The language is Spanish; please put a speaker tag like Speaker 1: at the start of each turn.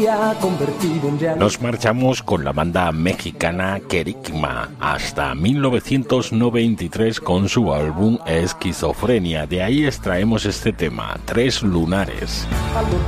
Speaker 1: Nos marchamos con la banda mexicana Kerigma hasta 1993 con su álbum Esquizofrenia. De ahí extraemos este tema, Tres Lunares.